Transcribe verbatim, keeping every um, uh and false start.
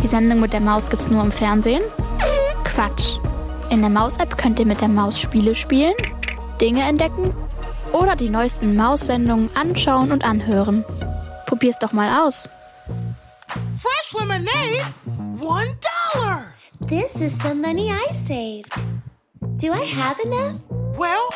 Sendung mit der Maus gibt's nur im Fernsehen? Quatsch. In der Maus-App könnt ihr mit der Maus Spiele spielen, Dinge entdecken oder die neuesten Maus-Sendungen anschauen und anhören. Probier's doch mal aus. Fresh lemonade, one dollar. This is some money I saved. Do I have enough? Well,